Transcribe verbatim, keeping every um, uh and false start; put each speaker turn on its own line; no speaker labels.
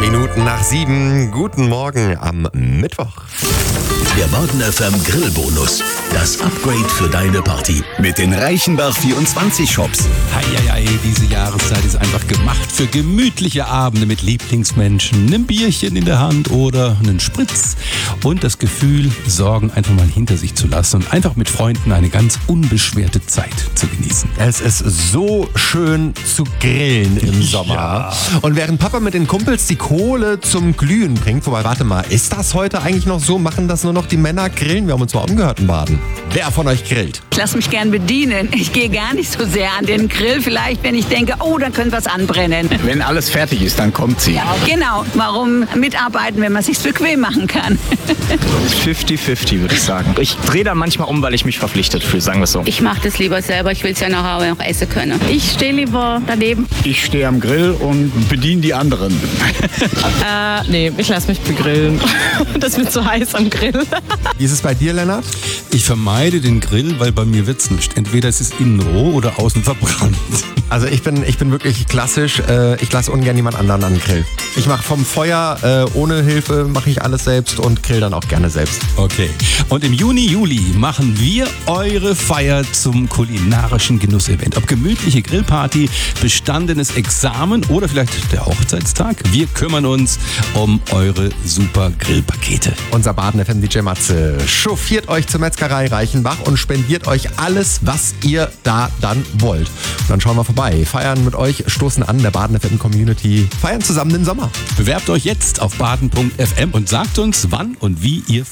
Minuten nach sieben. Guten Morgen am Mittwoch.
Der Baden F M Grillbonus. Das Upgrade für deine Party. Mit den Reichenbach vierundzwanzig Shops.
Heieiei, diese Jahreszeit ist einfach gemacht für gemütliche Abende mit Lieblingsmenschen, einem Bierchen in der Hand oder einen Spritz und das Gefühl, Sorgen einfach mal hinter sich zu lassen und einfach mit Freunden eine ganz unbeschwerte Zeit zu genießen.
Es ist so schön zu grillen im Sommer.
Ja.
Und während Papa mit den Kumpels die Kohle zum Glühen bringt, wobei, warte mal, ist das heute eigentlich noch so? Machen das nur noch die Männer grillen? Wir haben uns mal umgehört in Baden. Wer von euch grillt?
Ich lasse mich gern bedienen. Ich gehe gar nicht so sehr an den Grill. Vielleicht, wenn ich denke, oh, da könnte was anbrennen.
Wenn alles fertig ist, dann kommt sie.
Genau. Warum mitarbeiten, wenn man es sich bequem machen kann?
fünfzig fünfzig würde ich sagen. Ich drehe da manchmal um, weil ich mich verpflichtet fühle, sagen wir es so.
Ich mache das lieber selber. Ich will es ja nachher noch essen können. Ich stehe lieber daneben.
Ich stehe am Grill und bediene die anderen.
Äh, nee, ich lasse mich begrillen. Das wird zu heiß am Grill.
Wie ist es bei dir, Lennart?
Ich vermeide den Grill, weil bei mir wird's nicht. Entweder es ist innen roh oder außen verbrannt.
Also ich bin, ich bin wirklich klassisch. Äh, ich lasse ungern jemand anderen an den Grill. Ich mache vom Feuer äh, ohne Hilfe, mache ich alles selbst und grill dann auch gerne selbst.
Okay. Und im Juni, Juli machen wir eure Feier zum kulinarischen Genussevent. Ob gemütliche Grillparty, bestandenes Examen oder vielleicht der Hochzeitstag. Wir kümmern uns um eure super Grillpakete.
Unser Baden F M D J Matze chauffiert euch zur Metzgerei Reichenbach und spendiert euch alles, was ihr da dann wollt. Und dann schauen wir vorbei, feiern mit euch, stoßen an, der Baden F M Community, feiern zusammen den Sommer.
Bewerbt euch jetzt auf baden punkt f m und sagt uns, wann und wie ihr